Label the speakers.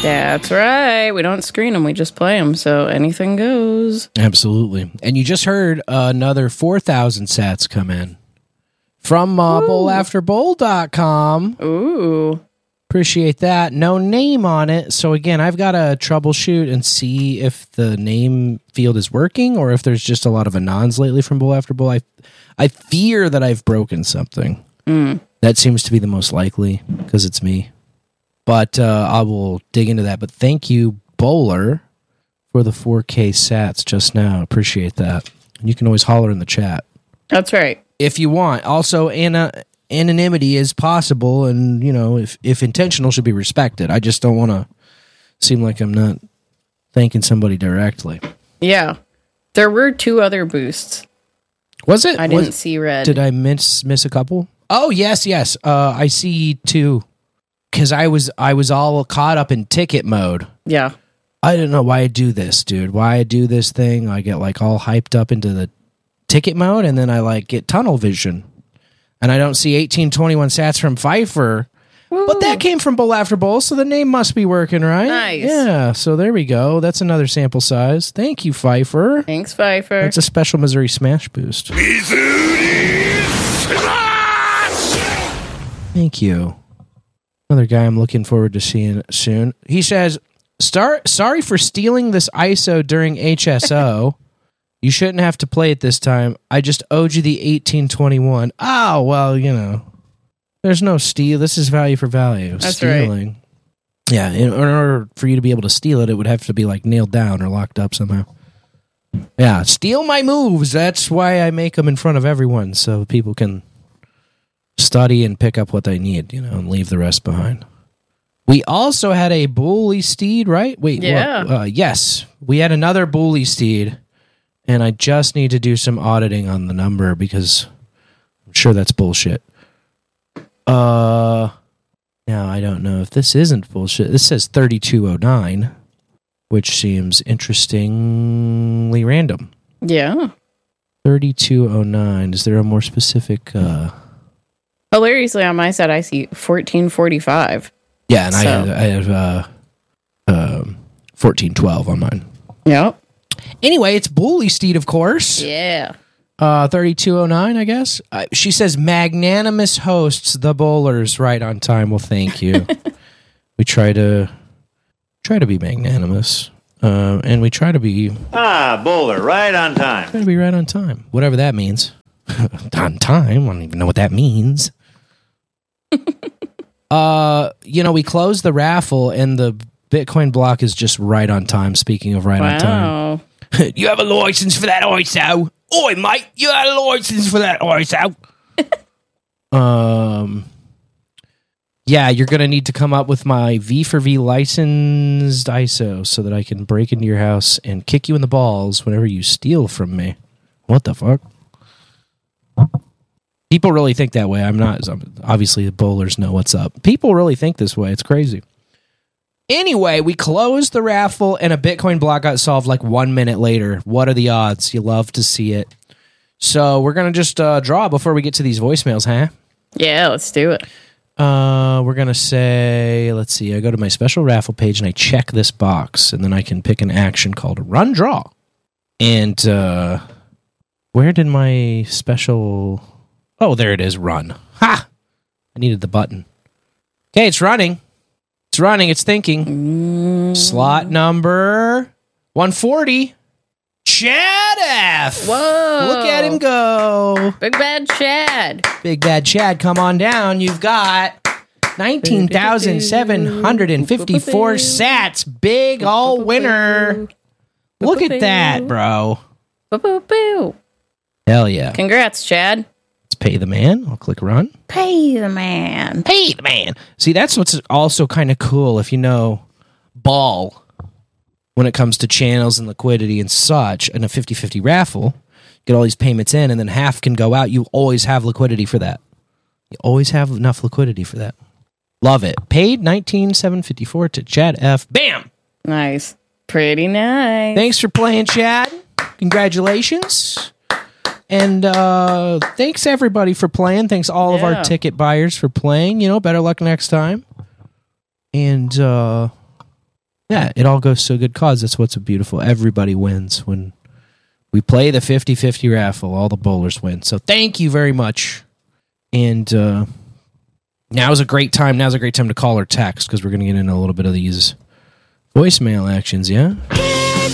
Speaker 1: That's right. We don't screen them. We just play them. So anything goes.
Speaker 2: Absolutely. And you just heard another 4,000 sats come in from bowlafterbowl.com.
Speaker 1: Ooh.
Speaker 2: Appreciate that. No name on it. So again, I've got to troubleshoot and see if the name field is working or if there's just a lot of anons lately from Bowl After Bowl. I fear that I've broken something. That seems to be the most likely because it's me. But I will dig into that. But thank you, Bowler, for the 4K sats just now. Appreciate that. And you can always holler in the chat.
Speaker 1: That's right.
Speaker 2: If you want. Also, anonymity is possible, and if intentional, should be respected. I just don't want to seem like I'm not thanking somebody directly.
Speaker 1: Yeah, there were 2 other boosts.
Speaker 2: Was it?
Speaker 1: I didn't see red.
Speaker 2: Did I miss a couple? Oh yes. I see 2 because I was all caught up in ticket mode.
Speaker 1: Yeah,
Speaker 2: I don't know why I do this, dude. Why I do this thing? I get like all hyped up into the ticket mode, and then I like get tunnel vision. And I don't see 1821 sats from Pfeiffer. Woo. But that came from Bowl After Bowl, so the name must be working, right?
Speaker 1: Nice.
Speaker 2: Yeah, so there we go. That's another sample size. Thank you, Pfeiffer.
Speaker 1: Thanks, Pfeiffer.
Speaker 2: That's a special Missouri Smash boost. Thank you. Another guy I'm looking forward to seeing soon. He says, sorry for stealing this ISO during HSO. You shouldn't have to play it this time. I just owed you the 1821. Oh, well, there's no steal. This is value for value.
Speaker 1: That's
Speaker 2: stealing. Right. Yeah, in order for you to be able to steal it, it would have to be like nailed down or locked up somehow. Yeah, steal my moves. That's why I make them in front of everyone so people can study and pick up what they need, and leave the rest behind. We also had a bully steed, right? Wait,
Speaker 1: yeah.
Speaker 2: Yes, we had another bully steed. And I just need to do some auditing on the number because I'm sure that's bullshit. Now I don't know if this isn't bullshit. This says 3209, which seems interestingly random.
Speaker 1: Yeah.
Speaker 2: 3209. Is there a more specific...
Speaker 1: Hilariously, on my side, I see 1445.
Speaker 2: Yeah, and I have 1412 on mine.
Speaker 1: Yep.
Speaker 2: Anyway, it's Bully Steed, of course.
Speaker 1: Yeah.
Speaker 2: 3209, I guess. She says, magnanimous hosts, the bowlers, right on time. Well, thank you. We try to be magnanimous. And we try to be...
Speaker 3: bowler, right on time.
Speaker 2: Try to be right on time. Whatever that means. On time? I don't even know what that means. We closed the raffle, and the Bitcoin block is just right on time, speaking of right on time. You have a license for that ISO. Oi, mate, you have a license for that ISO. Yeah, you're going to need to come up with my V for V licensed ISO so that I can break into your house and kick you in the balls whenever you steal from me. What the fuck? People really think that way. I'm not. Obviously, the bowlers know what's up. People really think this way. It's crazy. Anyway, we closed the raffle and a Bitcoin block got solved like 1 minute later. What are the odds? You love to see it. So we're going to just draw before we get to these voicemails, huh?
Speaker 1: Yeah, let's do it.
Speaker 2: We're going to say, let's see, I go to my special raffle page and I check this box, and then I can pick an action called Run Draw. And where did my special... Oh, there it is, Run. Ha! I needed the button. Okay, it's running. It's running, it's thinking. Slot number 140. Chad F.
Speaker 1: Whoa.
Speaker 2: Look at him go.
Speaker 1: Big Bad Chad.
Speaker 2: Big Bad Chad, come on down. You've got 19,754 sats. Big all winner. Look at that, bro. Hell yeah.
Speaker 1: Congrats, Chad.
Speaker 2: Let's pay the man. I'll click run.
Speaker 1: Pay the man.
Speaker 2: Pay the man. See, that's what's also kind of cool if you know ball when it comes to channels and liquidity and such. In a 50-50 raffle, get all these payments in and then half can go out. You always have liquidity for that. You always have enough liquidity for that. Love it. Paid 19,754 to Chad F. Bam!
Speaker 1: Nice. Pretty nice.
Speaker 2: Thanks for playing, Chad. Congratulations. And thanks, everybody, for playing. Thanks, all of our ticket buyers for playing. You know, better luck next time. And Yeah, it all goes to a good cause. That's what's beautiful. Everybody wins when we play the 50-50 raffle. All the bowlers win. So thank you very much. And now's a great time. Now's a great time to call or text because we're going to get into a little bit of these voicemail actions, yeah?